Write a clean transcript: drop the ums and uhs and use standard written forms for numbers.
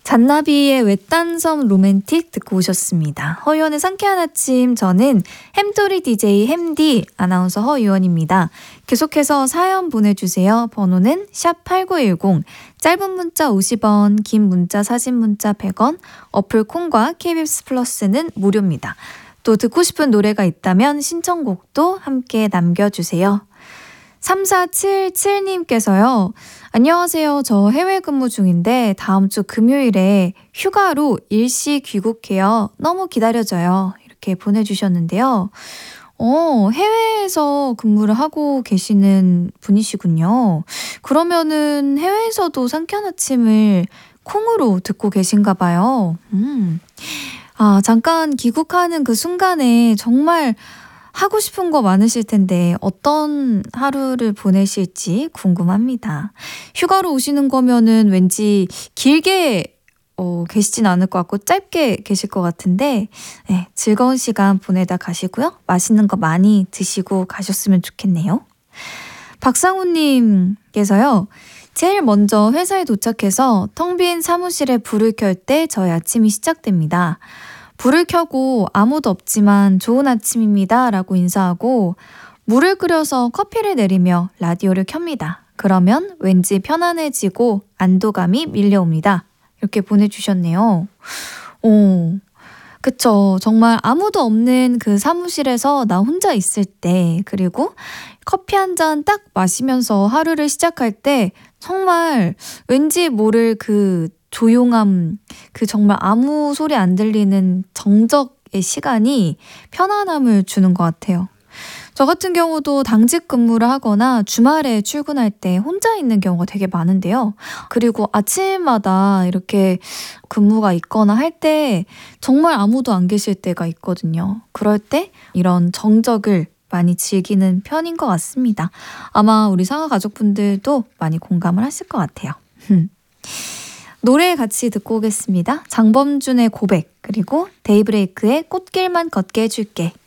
잔나비의 외딴섬 로맨틱 듣고 오셨습니다. 허유원의 상쾌한 아침, 저는 햄토리 DJ 햄디 아나운서 허유원입니다. 계속해서 사연 보내주세요. 번호는 샵8910, 짧은 문자 50원, 긴 문자 사진 문자 100원, 어플 콩과 KBS 플러스는 무료입니다. 또 듣고 싶은 노래가 있다면 신청곡도 함께 남겨주세요. 3477님께서요. 안녕하세요. 저 해외 근무 중인데 다음 주 금요일에 휴가로 일시 귀국해요. 너무 기다려져요. 이렇게 보내주셨는데요. 해외에서 근무를 하고 계시는 분이시군요. 그러면은 해외에서도 상쾌한 아침을 콩으로 듣고 계신가 봐요. 잠깐 귀국하는 그 순간에 정말 하고 싶은 거 많으실 텐데 어떤 하루를 보내실지 궁금합니다. 휴가로 오시는 거면은 왠지 길게 계시진 않을 것 같고 짧게 계실 것 같은데 네, 즐거운 시간 보내다 가시고요. 맛있는 거 많이 드시고 가셨으면 좋겠네요. 박상우님께서요. 제일 먼저 회사에 도착해서 텅 빈 사무실에 불을 켤 때 저의 아침이 시작됩니다. 불을 켜고 아무도 없지만 좋은 아침입니다 라고 인사하고 물을 끓여서 커피를 내리며 라디오를 켭니다. 그러면 왠지 편안해지고 안도감이 밀려옵니다. 이렇게 보내주셨네요. 그쵸. 정말 아무도 없는 그 사무실에서 나 혼자 있을 때 그리고 커피 한 잔 딱 마시면서 하루를 시작할 때 정말 왠지 모를 그 조용함, 그 정말 아무 소리 안 들리는 정적의 시간이 편안함을 주는 것 같아요. 저 같은 경우도 당직 근무를 하거나 주말에 출근할 때 혼자 있는 경우가 되게 많은데요. 그리고 아침마다 이렇게 근무가 있거나 할 때 정말 아무도 안 계실 때가 있거든요. 그럴 때 이런 정적을 많이 즐기는 편인 것 같습니다. 아마 우리 상하 가족분들도 많이 공감을 하실 것 같아요. 노래 같이 듣고 오겠습니다. 장범준의 고백 그리고 데이브레이크의 꽃길만 걷게 해줄게.